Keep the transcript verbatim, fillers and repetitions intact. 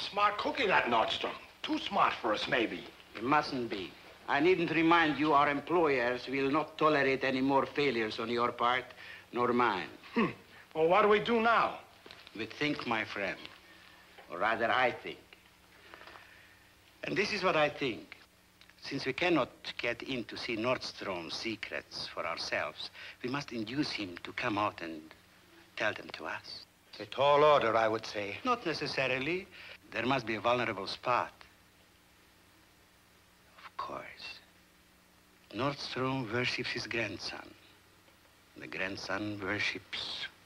smart cookie, that Nordstrom. Too smart for us, maybe. It mustn't be. I needn't remind you our employers will not tolerate any more failures on your part, nor mine. Hmm. Well, what do we do now? We think, my friend. Or rather, I think. And this is what I think. Since we cannot get in to see Nordstrom's secrets for ourselves, we must induce him to come out and tell them to us. A tall order, I would say. Not necessarily. There must be a vulnerable spot. Of course. Nordstrom worships his grandson. The grandson worships